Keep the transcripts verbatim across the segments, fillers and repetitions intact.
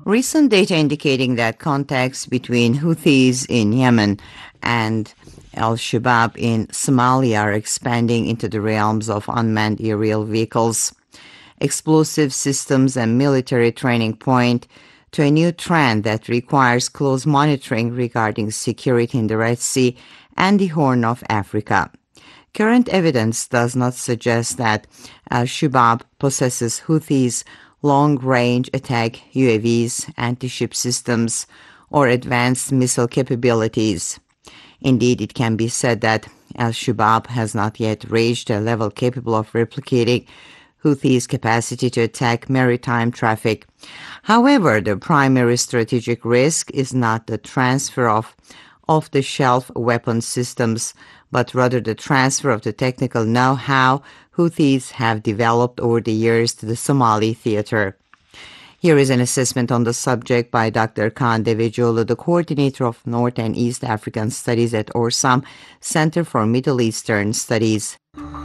Recent data indicating that contacts between Houthis in Yemen and Al-Shabaab in Somalia are expanding into the realms of unmanned aerial vehicles, explosive systems, and military training point to a new trend that requires close monitoring regarding security in the Red Sea and the Horn of Africa. Current evidence does not suggest that Al-Shabaab possesses Houthis' long-range attack U A Vs, anti-ship systems, or advanced missile capabilities. Indeed, it can be said that Al-Shabaab has not yet reached a level capable of replicating Houthis' capacity to attack maritime traffic. However, the primary strategic risk is not the transfer of off-the-shelf weapon systems, but rather the transfer of the technical know-how Houthis have developed over the years to the Somali theater. Here is an assessment on the subject by Doctor Kaan Devecioğlu, the coordinator of North and East African Studies at Orsam Center for Middle Eastern Studies.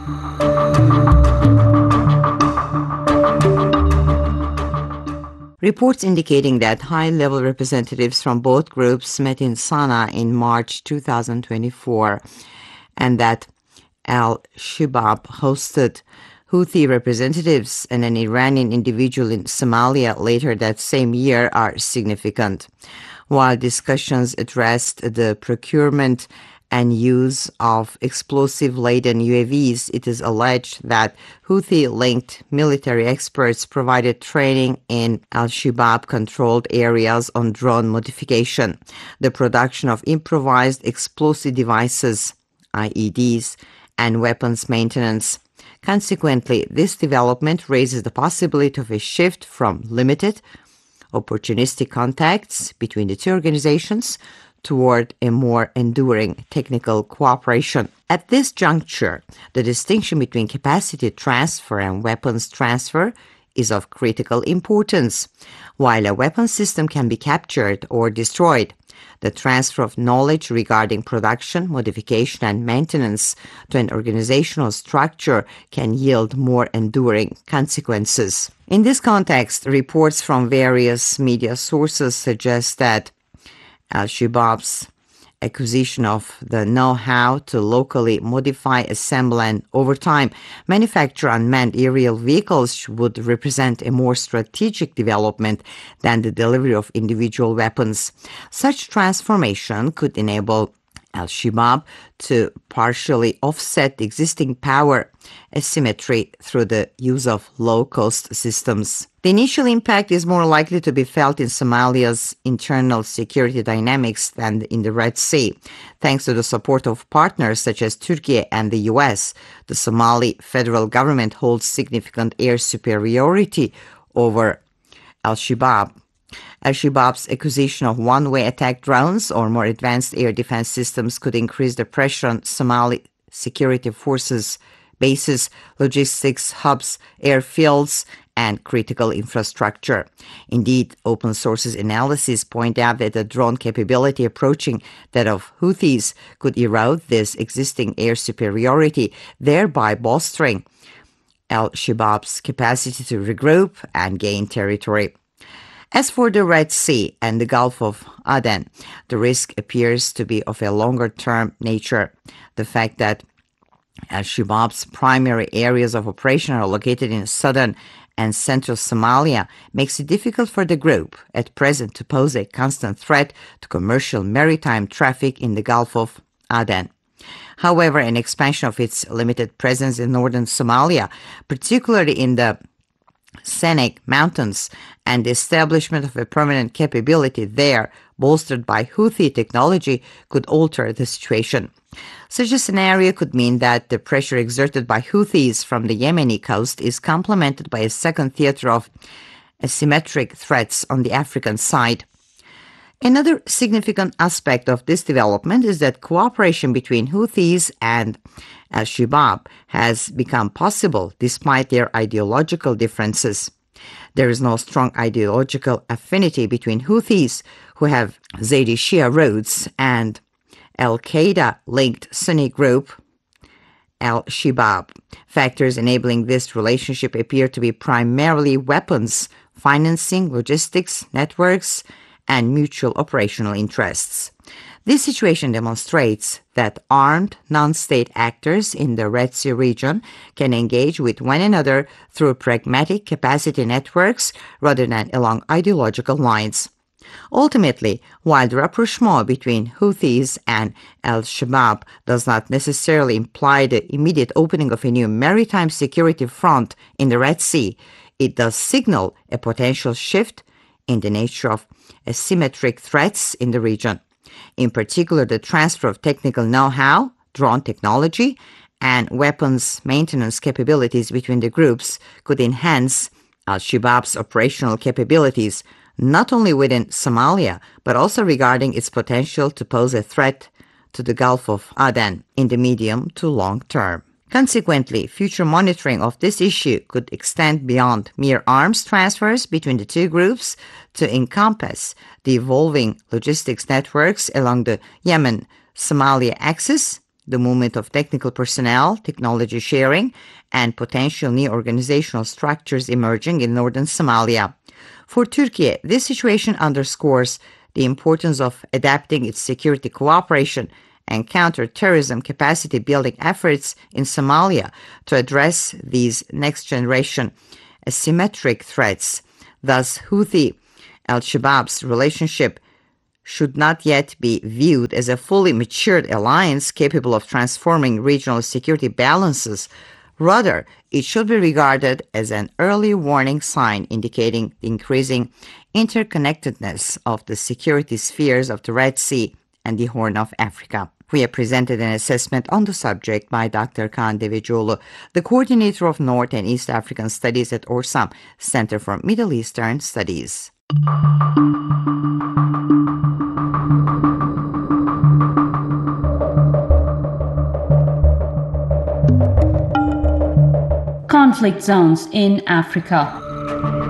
Reports indicating that high-level representatives from both groups met in Sana'a in March two thousand twenty-four, and that Al-Shabaab hosted Houthi representatives and an Iranian individual in Somalia later that same year are significant. While discussions addressed the procurement and use of explosive-laden U A Vs, it is alleged that Houthi-linked military experts provided training in Al-Shabaab-controlled areas on drone modification, the production of improvised explosive devices, I E Ds, and weapons maintenance. Consequently, this development raises the possibility of a shift from limited, opportunistic contacts between the two organizations toward a more enduring technical cooperation. At this juncture, the distinction between capacity transfer and weapons transfer is of critical importance. While a weapon system can be captured or destroyed, the transfer of knowledge regarding production, modification, and maintenance to an organizational structure can yield more enduring consequences. In this context, reports from various media sources suggest that Al-Shabaab's acquisition of the know-how to locally modify, assemble, and over time manufacture unmanned aerial vehicles would represent a more strategic development than the delivery of individual weapons. Such transformation could enable Al-Shabaab to partially offset the existing power asymmetry through the use of low-cost systems. The initial impact is more likely to be felt in Somalia's internal security dynamics than in the Red Sea. Thanks to the support of partners such as Turkey and the U S, the Somali federal government holds significant air superiority over Al-Shabaab. Al-Shabaab's acquisition of one-way attack drones or more advanced air defense systems could increase the pressure on Somali security forces, bases, logistics hubs, airfields, and critical infrastructure. Indeed, open sources analysis point out that a drone capability approaching that of Houthis could erode this existing air superiority, thereby bolstering Al-Shabaab's capacity to regroup and gain territory. As for the Red Sea and the Gulf of Aden, the risk appears to be of a longer-term nature. The fact that Al-Shabaab's primary areas of operation are located in southern and central Somalia makes it difficult for the group at present to pose a constant threat to commercial maritime traffic in the Gulf of Aden. However, an expansion of its limited presence in northern Somalia, particularly in the Seneg Mountains, and the establishment of a permanent capability there, bolstered by Houthi technology, could alter the situation. Such a scenario could mean that the pressure exerted by Houthis from the Yemeni coast is complemented by a second theater of asymmetric threats on the African side. Another significant aspect of this development is that cooperation between Houthis and Al-Shabaab has become possible despite their ideological differences. There is no strong ideological affinity between Houthis, who have Zaydi Shia roots, and Al-Qaeda-linked Sunni group Al-Shabaab. Factors enabling this relationship appear to be primarily weapons financing, logistics, networks, and mutual operational interests. This situation demonstrates that armed non-state actors in the Red Sea region can engage with one another through pragmatic capacity networks rather than along ideological lines. Ultimately, while the rapprochement between Houthis and al-Shabaab does not necessarily imply the immediate opening of a new maritime security front in the Red Sea, it does signal a potential shift in the nature of asymmetric threats in the region. In particular, the transfer of technical know-how, drone technology, and weapons maintenance capabilities between the groups could enhance al-Shabaab's operational capabilities, not only within Somalia, but also regarding its potential to pose a threat to the Gulf of Aden in the medium to long term. Consequently, future monitoring of this issue could extend beyond mere arms transfers between the two groups to encompass the evolving logistics networks along the Yemen-Somalia axis, the movement of technical personnel, technology sharing, and potential new organizational structures emerging in northern Somalia. For Turkey, this situation underscores the importance of adapting its security cooperation and counter-terrorism capacity-building efforts in Somalia to address these next-generation asymmetric threats. Thus, Houthi-al-Shabaab's relationship should not yet be viewed as a fully matured alliance capable of transforming regional security balances. Rather, it should be regarded as an early warning sign indicating the increasing interconnectedness of the security spheres of the Red Sea and the Horn of Africa. We have presented an assessment on the subject by Doctor Kaan Devecioğlu, the coordinator of North and East African Studies at Orsam, Center for Middle Eastern Studies. Conflict zones in Africa.